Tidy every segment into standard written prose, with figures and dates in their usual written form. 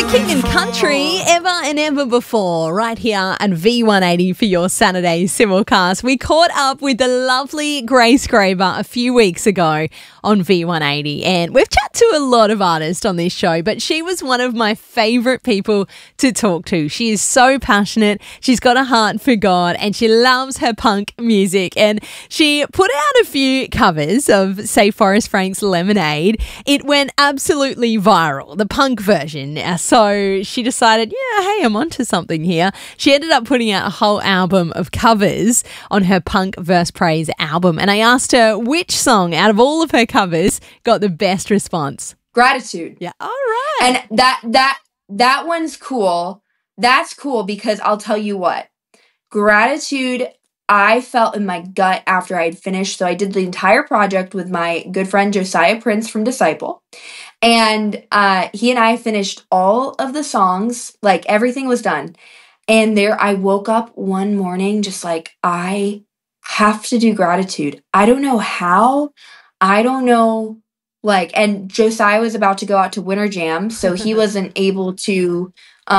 Kicking country ever and ever before, right here at V180 for your Saturday simulcast. We caught up with the lovely Grace Graber a few weeks ago on V180, and we've chatted to a lot of artists on this show, but she was one of my favourite people to talk to. She is so passionate, she's got a heart for God, and she loves her punk music, and she put out a few covers of, say, Forrest Frank's Lemonade. It went absolutely viral, the punk version. So she decided, yeah, hey, I'm onto something here. She ended up putting out a whole album of covers on her Punk Verse Praise album. And I asked her which song out of all of her covers got the best response. Gratitude. Yeah, all right. And that one's cool. That's cool because I'll tell you what. Gratitude, I felt in my gut after I had finished. So I did the entire project with my good friend Josiah Prince from Disciple. And he and I finished all of the songs, like everything was done. And there I woke up one morning just like, I have to do Gratitude. I don't know how. I don't know, like, and Josiah was about to go out to Winter Jam, so he wasn't able to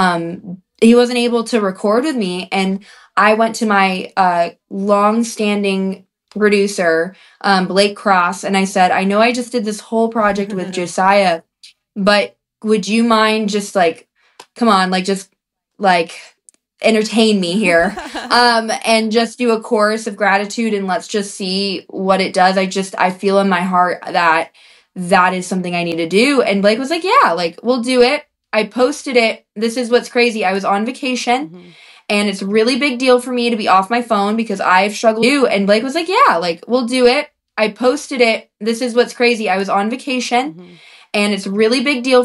record with me. And I went to my long-standing producer, Blake Cross, and I said, I know I just did this whole project with Josiah, but would you mind just like, come on, like just like entertain me here, and just do a chorus of Gratitude and let's just see what it does. I feel in my heart that is something I need to do. And Blake was like, yeah, like we'll do it. I posted it. This is what's crazy. I was on vacation. Mm-hmm. And it's a really big deal for me to be off my phone because I've struggled too. And Blake was like, yeah, like, we'll do it. I posted it. This is what's crazy. I was on vacation. Mm-hmm. And it's a really big deal